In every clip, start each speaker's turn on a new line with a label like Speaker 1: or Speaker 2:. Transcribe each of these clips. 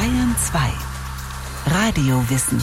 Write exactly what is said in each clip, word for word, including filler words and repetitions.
Speaker 1: Bayern zwei. Radiowissen.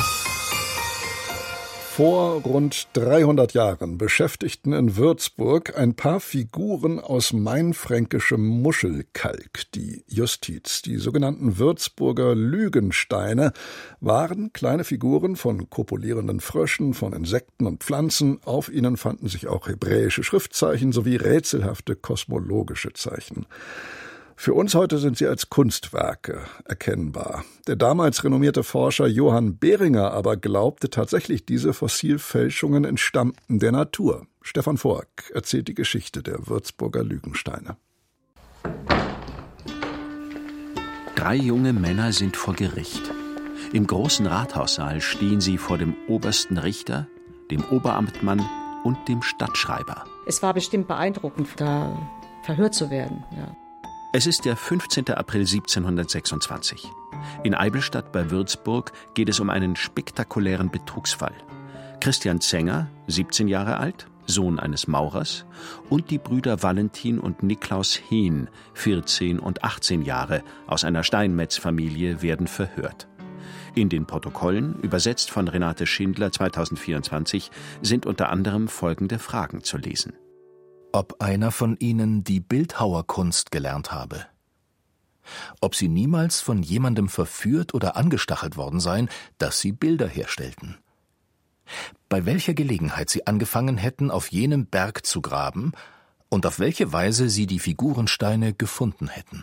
Speaker 2: Vor rund dreihundert Jahren beschäftigten in Würzburg ein paar Figuren aus mainfränkischem Muschelkalk die Justiz. Die sogenannten Würzburger Lügensteine waren kleine Figuren von kopulierenden Fröschen, von Insekten und Pflanzen. Auf ihnen fanden sich auch hebräische Schriftzeichen sowie rätselhafte kosmologische Zeichen. Für uns heute sind sie als Kunstwerke erkennbar. Der damals renommierte Forscher Johann Behringer aber glaubte tatsächlich, diese Fossilfälschungen entstammten der Natur. Stefan Forck erzählt die Geschichte der Würzburger Lügensteine.
Speaker 3: Drei junge Männer sind vor Gericht. Im großen Rathaussaal stehen sie vor dem obersten Richter, dem Oberamtmann und dem Stadtschreiber.
Speaker 4: Es war bestimmt beeindruckend, da verhört zu werden, ja.
Speaker 3: Es ist der fünfzehnten April siebzehnhundertsechsundzwanzig. In Eibelstadt bei Würzburg geht es um einen spektakulären Betrugsfall. Christian Zenger, siebzehn Jahre alt, Sohn eines Maurers, und die Brüder Valentin und Niklaus Hehn, vierzehn und achtzehn Jahre, aus einer Steinmetzfamilie, werden verhört. In den Protokollen, übersetzt von Renate Schindler zweitausendvierundzwanzig, sind unter anderem folgende Fragen zu lesen.
Speaker 5: Ob einer von ihnen die Bildhauerkunst gelernt habe. Ob sie niemals von jemandem verführt oder angestachelt worden seien, dass sie Bilder herstellten. Bei welcher Gelegenheit sie angefangen hätten, auf jenem Berg zu graben und auf welche Weise sie die Figurensteine gefunden hätten.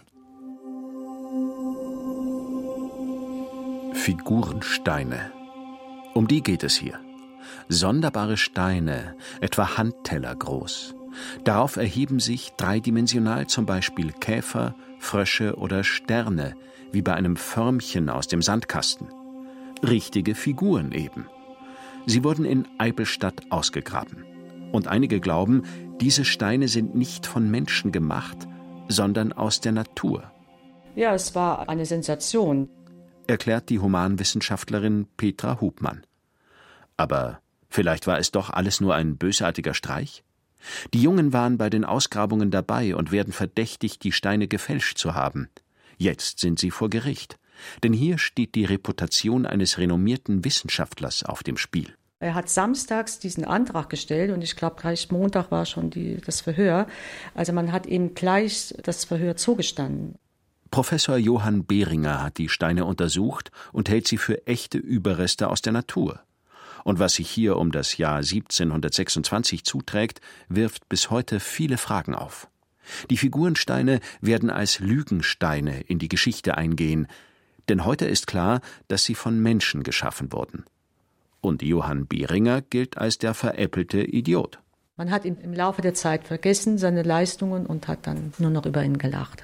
Speaker 3: Figurensteine. Um die geht es hier. Sonderbare Steine, etwa Handteller groß. Darauf erheben sich dreidimensional zum Beispiel Käfer, Frösche oder Sterne, wie bei einem Förmchen aus dem Sandkasten. Richtige Figuren eben. Sie wurden in Eibelstadt ausgegraben. Und einige glauben, diese Steine sind nicht von Menschen gemacht, sondern aus der Natur.
Speaker 4: Ja, es war eine Sensation,
Speaker 3: erklärt die Humanwissenschaftlerin Petra Hubmann. Aber vielleicht war es doch alles nur ein bösartiger Streich? Die Jungen waren bei den Ausgrabungen dabei und werden verdächtigt, die Steine gefälscht zu haben. Jetzt sind sie vor Gericht. Denn hier steht die Reputation eines renommierten Wissenschaftlers auf dem Spiel.
Speaker 4: Er hat samstags diesen Antrag gestellt und ich glaube, gleich Montag war schon die, das Verhör. Also man hat ihm gleich das Verhör zugestanden.
Speaker 3: Professor Johann Behringer hat die Steine untersucht und hält sie für echte Überreste aus der Natur. Und was sich hier um das Jahr siebzehnhundertsechsundzwanzig zuträgt, wirft bis heute viele Fragen auf. Die Figurensteine werden als Lügensteine in die Geschichte eingehen, denn heute ist klar, dass sie von Menschen geschaffen wurden. Und Johann Behringer gilt als der veräppelte Idiot.
Speaker 4: Man hat ihn im Laufe der Zeit vergessen, seine Leistungen, und hat dann nur noch über ihn gelacht.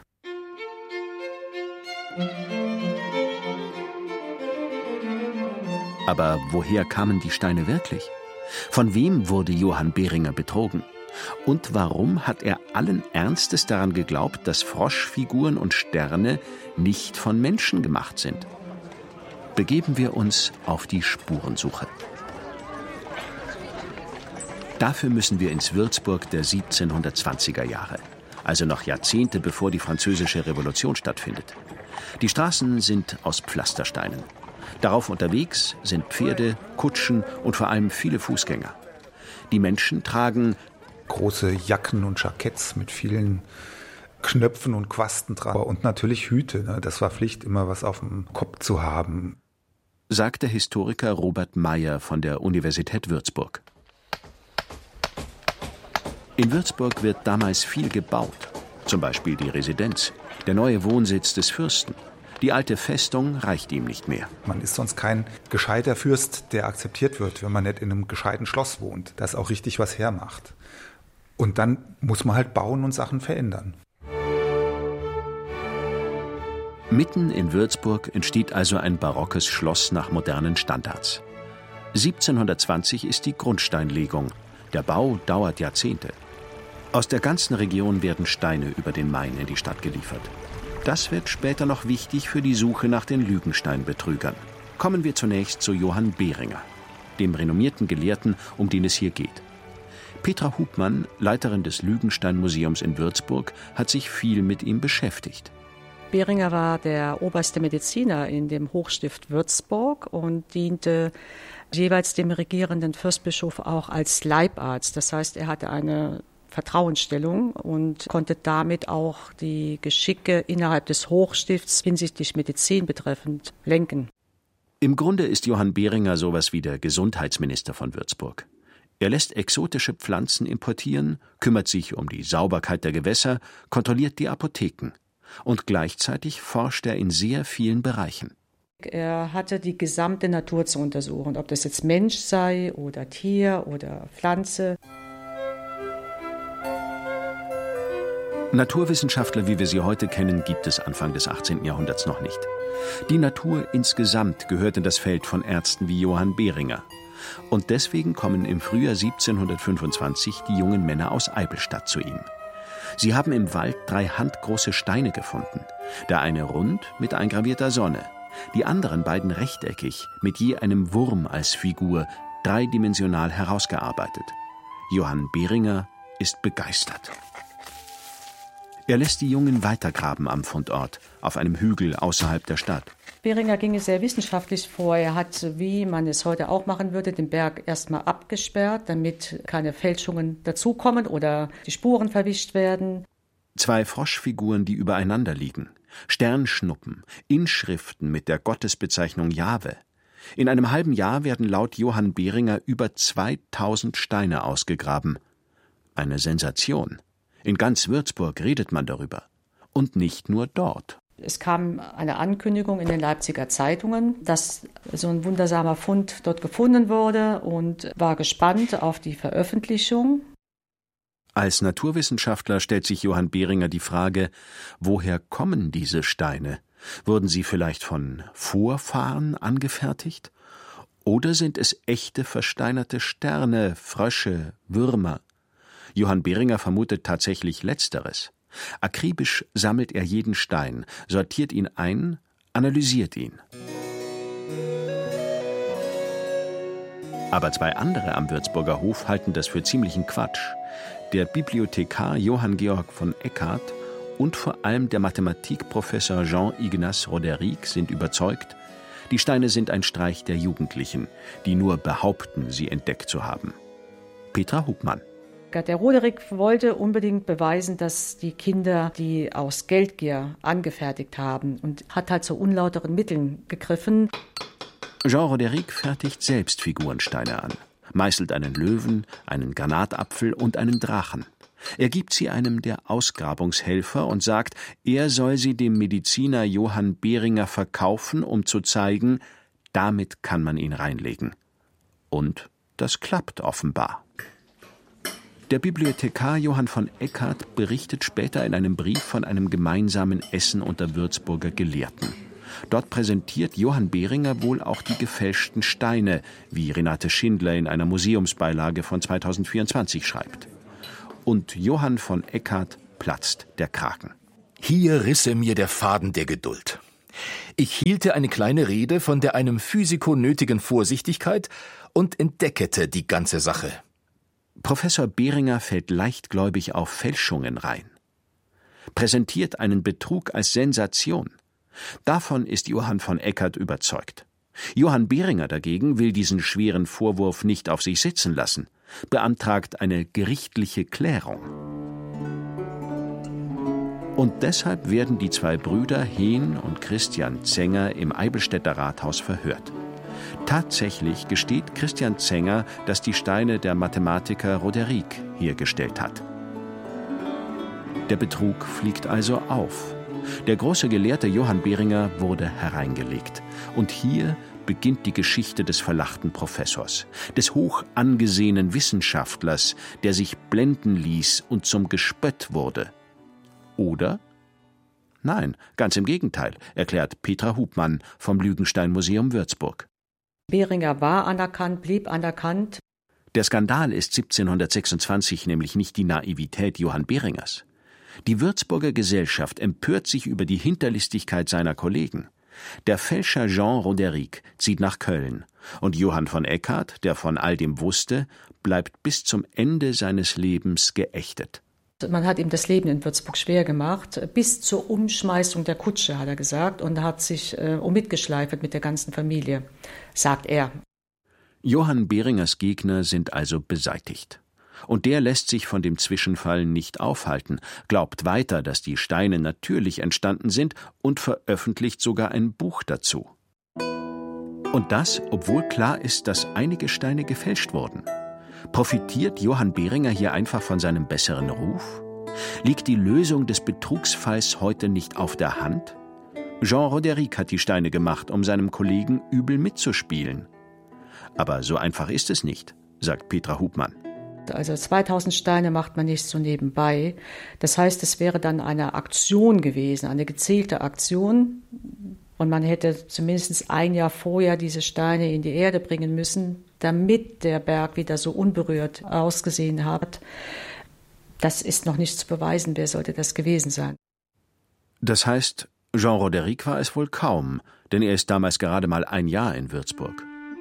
Speaker 3: Aber woher kamen die Steine wirklich? Von wem wurde Johann Behringer betrogen? Und warum hat er allen Ernstes daran geglaubt, dass Froschfiguren und Sterne nicht von Menschen gemacht sind? Begeben wir uns auf die Spurensuche. Dafür müssen wir ins Würzburg der siebzehnhundertzwanziger Jahre, also noch Jahrzehnte bevor die Französische Revolution stattfindet. Die Straßen sind aus Pflastersteinen. Darauf unterwegs sind Pferde, Kutschen und vor allem viele Fußgänger. Die Menschen tragen
Speaker 6: große Jacken und Jacketts mit vielen Knöpfen und Quasten dran und natürlich Hüte. Das war Pflicht, immer was auf dem Kopf zu haben,
Speaker 3: sagt der Historiker Robert Meyer von der Universität Würzburg. In Würzburg wird damals viel gebaut, zum Beispiel die Residenz, der neue Wohnsitz des Fürsten. Die alte Festung reicht ihm nicht mehr.
Speaker 6: Man ist sonst kein gescheiter Fürst, der akzeptiert wird, wenn man nicht in einem gescheiten Schloss wohnt, das auch richtig was hermacht. Und dann muss man halt bauen und Sachen verändern.
Speaker 3: Mitten in Würzburg entsteht also ein barockes Schloss nach modernen Standards. siebzehnhundertzwanzig ist die Grundsteinlegung. Der Bau dauert Jahrzehnte. Aus der ganzen Region werden Steine über den Main in die Stadt geliefert. Das wird später noch wichtig für die Suche nach den Lügensteinbetrügern. Kommen wir zunächst zu Johann Behringer, dem renommierten Gelehrten, um den es hier geht. Petra Hubmann, Leiterin des Lügensteinmuseums in Würzburg, hat sich viel mit ihm beschäftigt.
Speaker 4: Behringer war der oberste Mediziner in dem Hochstift Würzburg und diente jeweils dem regierenden Fürstbischof auch als Leibarzt. Das heißt, er hatte eine Vertrauensstellung und konnte damit auch die Geschicke innerhalb des Hochstifts hinsichtlich Medizin betreffend lenken.
Speaker 3: Im Grunde ist Johann Behringer sowas wie der Gesundheitsminister von Würzburg. Er lässt exotische Pflanzen importieren, kümmert sich um die Sauberkeit der Gewässer, kontrolliert die Apotheken. Und gleichzeitig forscht er in sehr vielen Bereichen.
Speaker 4: Er hatte die gesamte Natur zu untersuchen, ob das jetzt Mensch sei oder Tier oder Pflanze.
Speaker 3: Naturwissenschaftler, wie wir sie heute kennen, gibt es Anfang des achtzehnten Jahrhunderts noch nicht. Die Natur insgesamt gehört in das Feld von Ärzten wie Johann Behringer. Und deswegen kommen im Frühjahr siebzehnhundertfünfundzwanzig die jungen Männer aus Eibenstadt zu ihm. Sie haben im Wald drei handgroße Steine gefunden. Der eine rund mit eingravierter Sonne, die anderen beiden rechteckig mit je einem Wurm als Figur, dreidimensional herausgearbeitet. Johann Behringer ist begeistert. Er lässt die Jungen weitergraben am Fundort, auf einem Hügel außerhalb der Stadt.
Speaker 4: Behringer ging es sehr wissenschaftlich vor. Er hat, wie man es heute auch machen würde, den Berg erstmal abgesperrt, damit keine Fälschungen dazukommen oder die Spuren verwischt werden.
Speaker 3: Zwei Froschfiguren, die übereinander liegen, Sternschnuppen, Inschriften mit der Gottesbezeichnung Jahwe. In einem halben Jahr werden laut Johann Behringer über zweitausend Steine ausgegraben. Eine Sensation. In ganz Würzburg redet man darüber. Und nicht nur dort.
Speaker 4: Es kam eine Ankündigung in den Leipziger Zeitungen, dass so ein wundersamer Fund dort gefunden wurde und war gespannt auf die Veröffentlichung.
Speaker 3: Als Naturwissenschaftler stellt sich Johann Behringer die Frage, woher kommen diese Steine? Wurden sie vielleicht von Vorfahren angefertigt? Oder sind es echte versteinerte Sterne, Frösche, Würmer? Johann Behringer vermutet tatsächlich Letzteres. Akribisch sammelt er jeden Stein, sortiert ihn ein, analysiert ihn. Aber zwei andere am Würzburger Hof halten das für ziemlichen Quatsch. Der Bibliothekar Johann Georg von Eckart und vor allem der Mathematikprofessor Jean-Ignace Roderick sind überzeugt, die Steine sind ein Streich der Jugendlichen, die nur behaupten, sie entdeckt zu haben. Petra Hubmann.
Speaker 4: Der Roderick wollte unbedingt beweisen, dass die Kinder die aus Geldgier angefertigt haben und hat halt zu unlauteren Mitteln gegriffen.
Speaker 3: Jean Roderick fertigt selbst Figurensteine an, meißelt einen Löwen, einen Granatapfel und einen Drachen. Er gibt sie einem der Ausgrabungshelfer und sagt, er soll sie dem Mediziner Johann Behringer verkaufen, um zu zeigen, damit kann man ihn reinlegen. Und das klappt offenbar. Der Bibliothekar Johann von Eckart berichtet später in einem Brief von einem gemeinsamen Essen unter Würzburger Gelehrten. Dort präsentiert Johann Behringer wohl auch die gefälschten Steine, wie Renate Schindler in einer Museumsbeilage von zweitausendvierundzwanzig schreibt. Und Johann von Eckart platzt der Kragen.
Speaker 5: Hier risse mir der Faden der Geduld. Ich hielte eine kleine Rede von der einem Physiko nötigen Vorsichtigkeit und entdeckete die ganze Sache.
Speaker 3: Professor Behringer fällt leichtgläubig auf Fälschungen rein, präsentiert einen Betrug als Sensation. Davon ist Johann von Eckart überzeugt. Johann Behringer dagegen will diesen schweren Vorwurf nicht auf sich sitzen lassen, beantragt eine gerichtliche Klärung. Und deshalb werden die zwei Brüder Hehn und Christian Zenger im Eibenstädter Rathaus verhört. Tatsächlich gesteht Christian Zenger, dass die Steine der Mathematiker Roderick hergestellt hat. Der Betrug fliegt also auf. Der große Gelehrte Johann Behringer wurde hereingelegt. Und hier beginnt die Geschichte des verlachten Professors, des hoch angesehenen Wissenschaftlers, der sich blenden ließ und zum Gespött wurde. Oder? Nein, ganz im Gegenteil, erklärt Petra Hubmann vom Lügenstein-Museum Würzburg.
Speaker 4: Behringer war anerkannt, blieb anerkannt.
Speaker 3: Der Skandal ist siebzehnhundertsechsundzwanzig nämlich nicht die Naivität Johann Behringers. Die Würzburger Gesellschaft empört sich über die Hinterlistigkeit seiner Kollegen. Der Fälscher Jean Roderick zieht nach Köln und Johann von Eckart, der von all dem wusste, bleibt bis zum Ende seines Lebens geächtet.
Speaker 4: Man hat ihm das Leben in Würzburg schwer gemacht, bis zur Umschmeißung der Kutsche, hat er gesagt, und hat sich äh, mitgeschleift mit der ganzen Familie, sagt er.
Speaker 3: Johann Beringers Gegner sind also beseitigt. Und der lässt sich von dem Zwischenfall nicht aufhalten, glaubt weiter, dass die Steine natürlich entstanden sind und veröffentlicht sogar ein Buch dazu. Und das, obwohl klar ist, dass einige Steine gefälscht wurden. Profitiert Johann Beringer hier einfach von seinem besseren Ruf? Liegt die Lösung des Betrugsfalls heute nicht auf der Hand? Jean Roderick hat die Steine gemacht, um seinem Kollegen übel mitzuspielen. Aber so einfach ist es nicht, sagt Petra Hubmann.
Speaker 4: Also zweitausend Steine macht man nicht so nebenbei. Das heißt, es wäre dann eine Aktion gewesen, eine gezielte Aktion. Und man hätte zumindest ein Jahr vorher diese Steine in die Erde bringen müssen, damit der Berg wieder so unberührt ausgesehen hat. Das ist noch nicht zu beweisen. Wer sollte das gewesen sein?
Speaker 3: Das heißt, Jean Roderick war es wohl kaum, denn er ist damals gerade mal ein Jahr in Würzburg.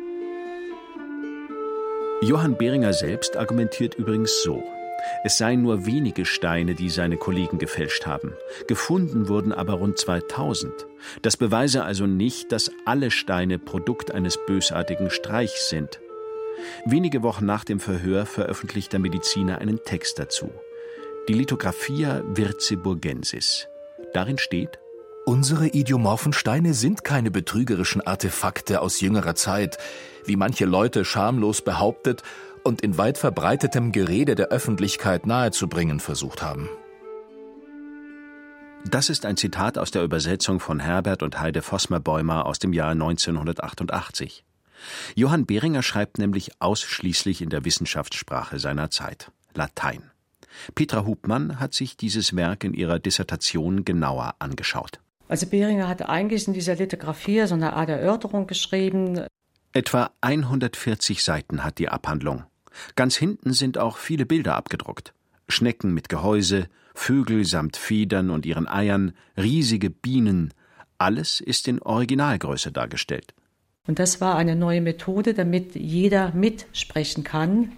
Speaker 3: Johann Beringer selbst argumentiert übrigens so: Es seien nur wenige Steine, die seine Kollegen gefälscht haben. Gefunden wurden aber rund zweitausend. Das beweise also nicht, dass alle Steine Produkt eines bösartigen Streichs sind. Wenige Wochen nach dem Verhör veröffentlicht der Mediziner einen Text dazu. Die Lithographia Würzburgensis. Darin steht:
Speaker 5: Unsere idiomorphen Steine sind keine betrügerischen Artefakte aus jüngerer Zeit, wie manche Leute schamlos behauptet und in weit verbreitetem Gerede der Öffentlichkeit nahezubringen versucht haben.
Speaker 3: Das ist ein Zitat aus der Übersetzung von Herbert und Heide Vosmer-Bäumer aus dem Jahr neunzehnhundertachtundachtzig. Johann Beringer schreibt nämlich ausschließlich in der Wissenschaftssprache seiner Zeit, Latein. Petra Hubmann hat sich dieses Werk in ihrer Dissertation genauer angeschaut.
Speaker 4: Also Beringer hatte eigentlich in dieser Lithographie so eine Art Erörterung geschrieben.
Speaker 3: Etwa hundertvierzig Seiten hat die Abhandlung. Ganz hinten sind auch viele Bilder abgedruckt. Schnecken mit Gehäuse, Vögel samt Federn und ihren Eiern, riesige Bienen. Alles ist in Originalgröße dargestellt.
Speaker 4: Und das war eine neue Methode, damit jeder mitsprechen kann.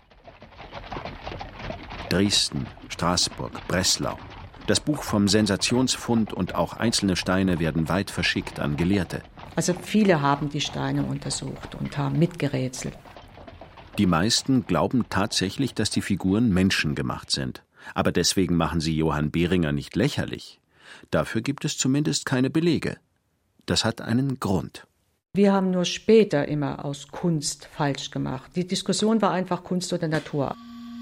Speaker 3: Dresden, Straßburg, Breslau. Das Buch vom Sensationsfund und auch einzelne Steine werden weit verschickt an Gelehrte.
Speaker 4: Also viele haben die Steine untersucht und haben mitgerätselt.
Speaker 3: Die meisten glauben tatsächlich, dass die Figuren menschengemacht sind. Aber deswegen machen sie Johann Beringer nicht lächerlich. Dafür gibt es zumindest keine Belege. Das hat einen Grund.
Speaker 4: Wir haben nur später immer aus Kunst falsch gemacht. Die Diskussion war einfach Kunst oder Natur.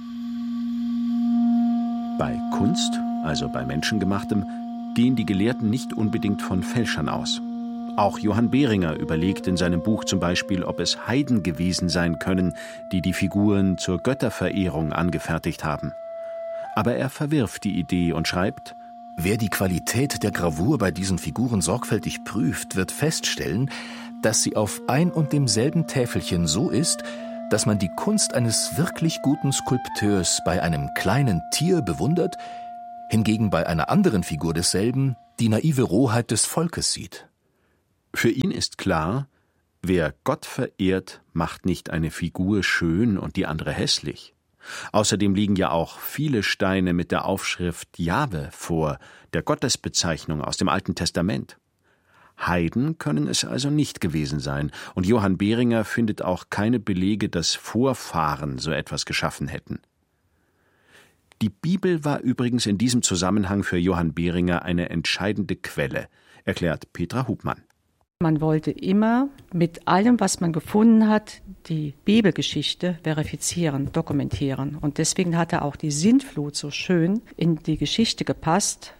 Speaker 3: Bei Kunst, also bei Menschengemachtem, gehen die Gelehrten nicht unbedingt von Fälschern aus. Auch Johann Beringer überlegt in seinem Buch zum Beispiel, ob es Heiden gewesen sein können, die die Figuren zur Götterverehrung angefertigt haben. Aber er verwirft die Idee und schreibt:
Speaker 5: Wer die Qualität der Gravur bei diesen Figuren sorgfältig prüft, wird feststellen, dass sie auf ein und demselben Täfelchen so ist, dass man die Kunst eines wirklich guten Skulpteurs bei einem kleinen Tier bewundert, hingegen bei einer anderen Figur desselben die naive Rohheit des Volkes sieht.
Speaker 3: Für ihn ist klar, wer Gott verehrt, macht nicht eine Figur schön und die andere hässlich. Außerdem liegen ja auch viele Steine mit der Aufschrift Jahwe vor, der Gottesbezeichnung aus dem Alten Testament. Heiden können es also nicht gewesen sein, und Johann Beringer findet auch keine Belege, dass Vorfahren so etwas geschaffen hätten. Die Bibel war übrigens in diesem Zusammenhang für Johann Beringer eine entscheidende Quelle, erklärt Petra Hubmann.
Speaker 4: Man wollte immer mit allem, was man gefunden hat, die Bibelgeschichte verifizieren, dokumentieren. Und deswegen hat er auch die Sintflut so schön in die Geschichte gepasst.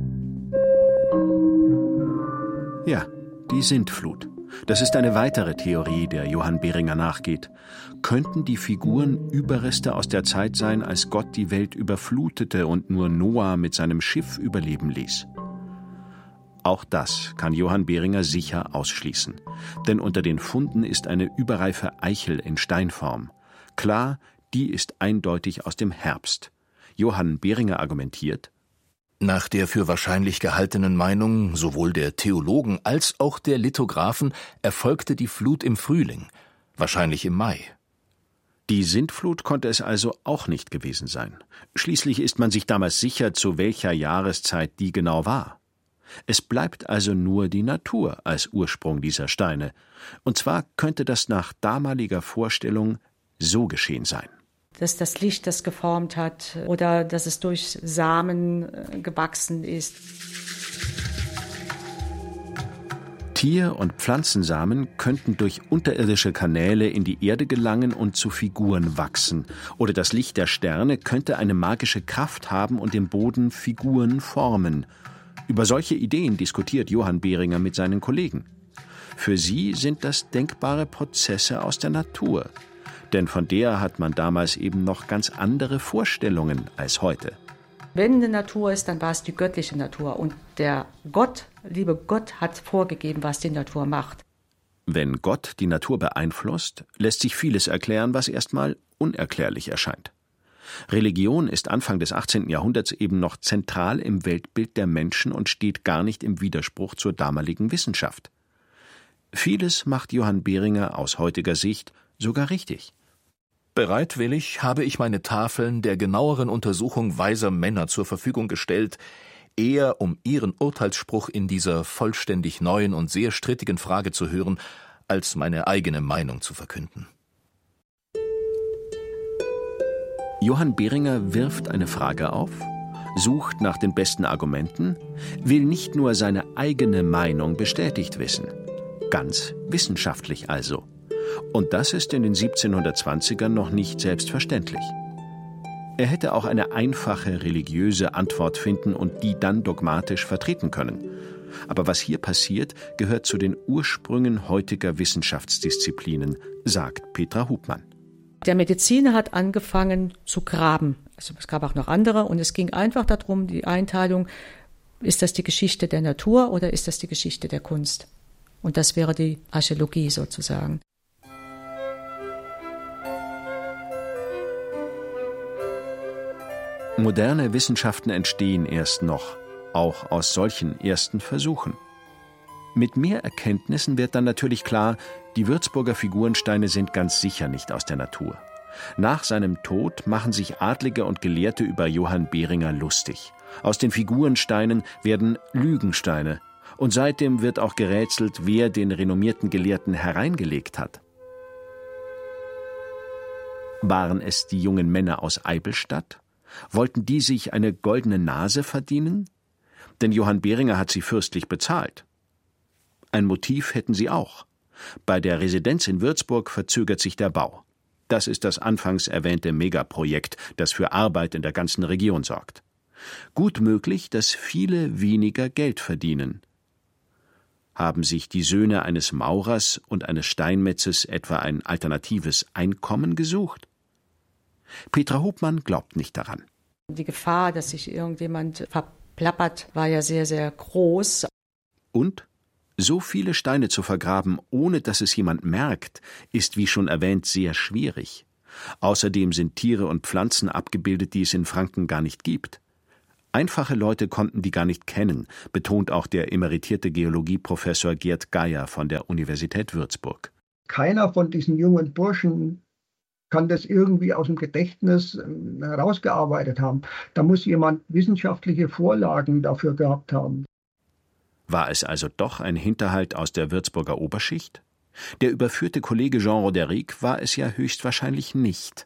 Speaker 3: Ja, die Sintflut. Das ist eine weitere Theorie, der Johann Beringer nachgeht. Könnten die Figuren Überreste aus der Zeit sein, als Gott die Welt überflutete und nur Noah mit seinem Schiff überleben ließ? Auch das kann Johann Beringer sicher ausschließen. Denn unter den Funden ist eine überreife Eichel in Steinform. Klar, die ist eindeutig aus dem Herbst. Johann Beringer argumentiert:
Speaker 5: Nach der für wahrscheinlich gehaltenen Meinung sowohl der Theologen als auch der Lithographen erfolgte die Flut im Frühling, wahrscheinlich im Mai.
Speaker 3: Die Sintflut konnte es also auch nicht gewesen sein. Schließlich ist man sich damals sicher, zu welcher Jahreszeit die genau war. Es bleibt also nur die Natur als Ursprung dieser Steine. Und zwar könnte das nach damaliger Vorstellung so geschehen sein.
Speaker 4: Dass das Licht das geformt hat oder dass es durch Samen gewachsen ist.
Speaker 3: Tier- und Pflanzensamen könnten durch unterirdische Kanäle in die Erde gelangen und zu Figuren wachsen. Oder das Licht der Sterne könnte eine magische Kraft haben und im Boden Figuren formen. Über solche Ideen diskutiert Johann Behringer mit seinen Kollegen. Für sie sind das denkbare Prozesse aus der Natur. Denn von der hat man damals eben noch ganz andere Vorstellungen als heute.
Speaker 4: Wenn eine Natur ist, dann war es die göttliche Natur. Und der Gott, liebe Gott, hat vorgegeben, was die Natur macht.
Speaker 3: Wenn Gott die Natur beeinflusst, lässt sich vieles erklären, was erstmal unerklärlich erscheint. Religion ist Anfang des achtzehnten Jahrhunderts eben noch zentral im Weltbild der Menschen und steht gar nicht im Widerspruch zur damaligen Wissenschaft. Vieles macht Johann Behringer aus heutiger Sicht sogar richtig.
Speaker 5: Bereitwillig habe ich meine Tafeln der genaueren Untersuchung weiser Männer zur Verfügung gestellt, eher um ihren Urteilsspruch in dieser vollständig neuen und sehr strittigen Frage zu hören, als meine eigene Meinung zu verkünden.
Speaker 3: Johann Behringer wirft eine Frage auf, sucht nach den besten Argumenten, will nicht nur seine eigene Meinung bestätigt wissen. Ganz wissenschaftlich also. Und das ist in den siebzehnhundertzwanzigern noch nicht selbstverständlich. Er hätte auch eine einfache religiöse Antwort finden und die dann dogmatisch vertreten können. Aber was hier passiert, gehört zu den Ursprüngen heutiger Wissenschaftsdisziplinen, sagt Petra Hubmann.
Speaker 4: Der Mediziner hat angefangen zu graben. Also es gab auch noch andere und es ging einfach darum, die Einteilung, ist das die Geschichte der Natur oder ist das die Geschichte der Kunst? Und das wäre die Archäologie sozusagen.
Speaker 3: Moderne Wissenschaften entstehen erst noch, auch aus solchen ersten Versuchen. Mit mehr Erkenntnissen wird dann natürlich klar, die Würzburger Figurensteine sind ganz sicher nicht aus der Natur. Nach seinem Tod machen sich Adlige und Gelehrte über Johann Behringer lustig. Aus den Figurensteinen werden Lügensteine. Und seitdem wird auch gerätselt, wer den renommierten Gelehrten hereingelegt hat. Waren es die jungen Männer aus Eibelstadt? Wollten die sich eine goldene Nase verdienen? Denn Johann Behringer hat sie fürstlich bezahlt. Ein Motiv hätten sie auch. Bei der Residenz in Würzburg verzögert sich der Bau. Das ist das anfangs erwähnte Megaprojekt, das für Arbeit in der ganzen Region sorgt. Gut möglich, dass viele weniger Geld verdienen. Haben sich die Söhne eines Maurers und eines Steinmetzes etwa ein alternatives Einkommen gesucht? Petra Hubmann glaubt nicht daran.
Speaker 4: Die Gefahr, dass sich irgendjemand verplappert, war ja sehr, sehr groß.
Speaker 3: Und so viele Steine zu vergraben, ohne dass es jemand merkt, ist wie schon erwähnt sehr schwierig. Außerdem sind Tiere und Pflanzen abgebildet, die es in Franken gar nicht gibt. Einfache Leute konnten die gar nicht kennen, betont auch der emeritierte Geologieprofessor Gerd Geier von der Universität Würzburg.
Speaker 7: Keiner von diesen jungen Burschen kann das irgendwie aus dem Gedächtnis herausgearbeitet haben. Da muss jemand wissenschaftliche Vorlagen dafür gehabt haben.
Speaker 3: War es also doch ein Hinterhalt aus der Würzburger Oberschicht? Der überführte Kollege Jean Roderick war es ja höchstwahrscheinlich nicht.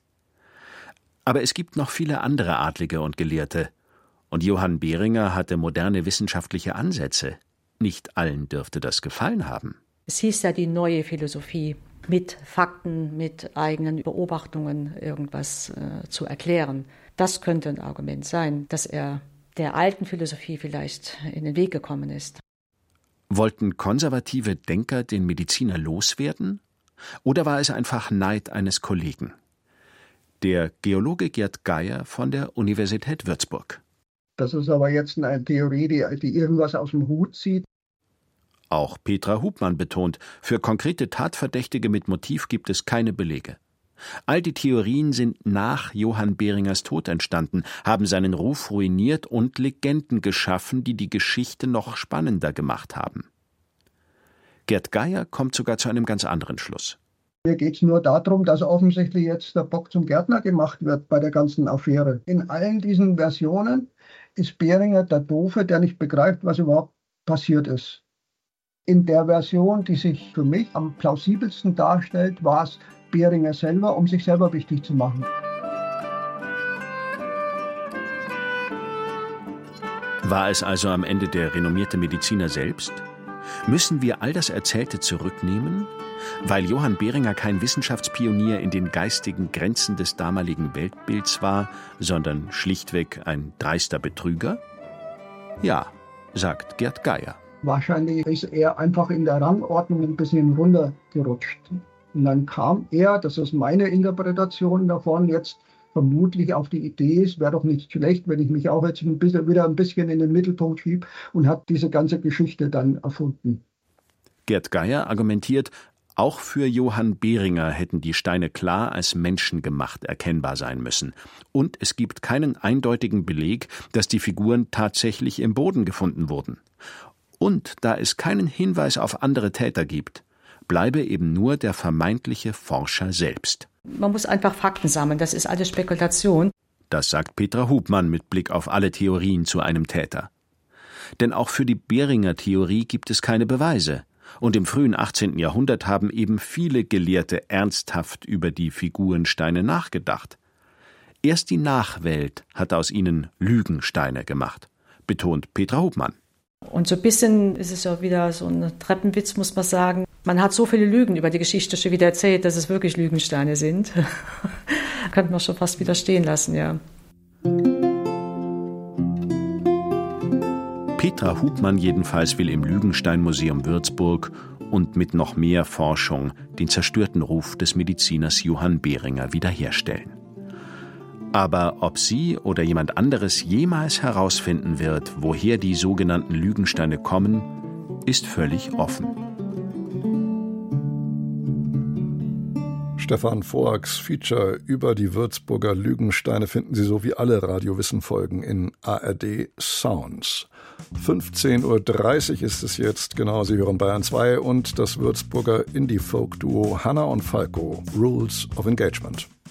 Speaker 3: Aber es gibt noch viele andere Adlige und Gelehrte. Und Johann Behringer hatte moderne wissenschaftliche Ansätze. Nicht allen dürfte das gefallen haben.
Speaker 4: Es hieß ja die neue Philosophie, mit Fakten, mit eigenen Beobachtungen irgendwas äh, zu erklären. Das könnte ein Argument sein, dass er der alten Philosophie vielleicht in den Weg gekommen ist.
Speaker 3: Wollten konservative Denker den Mediziner loswerden? Oder war es einfach Neid eines Kollegen? Der Geologe Gerd Geier von der Universität Würzburg.
Speaker 7: Das ist aber jetzt eine Theorie, die, die irgendwas aus dem Hut zieht.
Speaker 3: Auch Petra Hubmann betont, für konkrete Tatverdächtige mit Motiv gibt es keine Belege. All die Theorien sind nach Johann Behringers Tod entstanden, haben seinen Ruf ruiniert und Legenden geschaffen, die die Geschichte noch spannender gemacht haben. Gerd Geier kommt sogar zu einem ganz anderen Schluss.
Speaker 7: Mir geht es nur darum, dass offensichtlich jetzt der Bock zum Gärtner gemacht wird bei der ganzen Affäre. In allen diesen Versionen ist Behringer der Doofe, der nicht begreift, was überhaupt passiert ist. In der Version, die sich für mich am plausibelsten darstellt, war es Behringer selber, um sich selber wichtig zu machen.
Speaker 3: War es also am Ende der renommierte Mediziner selbst? Müssen wir all das Erzählte zurücknehmen? Weil Johann Behringer kein Wissenschaftspionier in den geistigen Grenzen des damaligen Weltbilds war, sondern schlichtweg ein dreister Betrüger? Ja, sagt Gerd Geier.
Speaker 7: Wahrscheinlich ist er einfach in der Rangordnung ein bisschen runtergerutscht. Und dann kam er, das ist meine Interpretation davon, jetzt vermutlich auf die Idee, es wäre doch nicht schlecht, wenn ich mich auch jetzt ein bisschen, wieder ein bisschen in den Mittelpunkt schiebe, und hat diese ganze Geschichte dann erfunden.
Speaker 3: Gerd Geier argumentiert, auch für Johann Behringer hätten die Steine klar als menschengemacht erkennbar sein müssen. Und es gibt keinen eindeutigen Beleg, dass die Figuren tatsächlich im Boden gefunden wurden. Und da es keinen Hinweis auf andere Täter gibt, bleibe eben nur der vermeintliche Forscher selbst.
Speaker 4: Man muss einfach Fakten sammeln, das ist alles Spekulation.
Speaker 3: Das sagt Petra Hubmann mit Blick auf alle Theorien zu einem Täter. Denn auch für die Behringer-Theorie gibt es keine Beweise. Und im frühen achtzehnten Jahrhundert haben eben viele Gelehrte ernsthaft über die Figurensteine nachgedacht. Erst die Nachwelt hat aus ihnen Lügensteine gemacht, betont Petra Hubmann.
Speaker 4: Und so ein bisschen ist es ja wieder so ein Treppenwitz, muss man sagen. Man hat so viele Lügen über die Geschichte schon wieder erzählt, dass es wirklich Lügensteine sind. Könnte man schon fast wieder stehen lassen, ja.
Speaker 3: Petra Hubmann jedenfalls will im Lügenstein-Museum Würzburg und mit noch mehr Forschung den zerstörten Ruf des Mediziners Johann Behringer wiederherstellen. Aber ob sie oder jemand anderes jemals herausfinden wird, woher die sogenannten Lügensteine kommen, ist völlig offen.
Speaker 2: Stefan Voax Feature über die Würzburger Lügensteine finden Sie so wie alle Radiowissen-Folgen in A R D Sounds. fünfzehn Uhr dreißig ist es jetzt, genau, Sie hören Bayern zwei und das Würzburger Indie-Folk-Duo Hanna und Falco, Rules of Engagement.